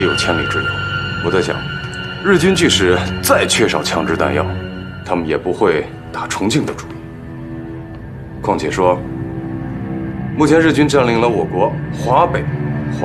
有千里之遥。我在想，日军即使再缺少枪支弹药，他们也不会打重庆的主意。况且说，目前日军占领了我国华北、